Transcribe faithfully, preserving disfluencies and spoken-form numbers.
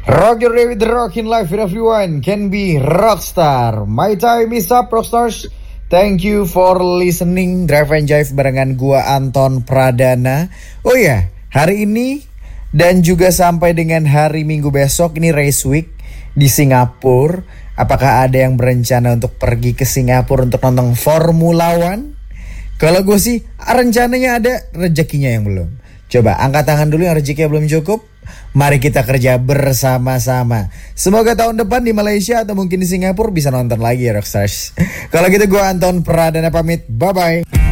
Rock your day with the rock in life with everyone can be rockstar. My time is up, rockstars. Thank you for listening Drive and Jive barengan gua Anton Pradana. Oh ya, hari ini dan juga sampai dengan hari Minggu besok ini race week di Singapura. Apakah ada yang berencana untuk pergi ke Singapura untuk nonton Formula One? Kalau gue sih rencananya ada, rezekinya yang belum. Coba angkat tangan dulu yang rezekinya belum cukup. Mari kita kerja bersama-sama. Semoga tahun depan di Malaysia atau mungkin di Singapura bisa nonton lagi ya Rockstars. Kalau gitu gue Anton Pradana pamit. Bye-bye.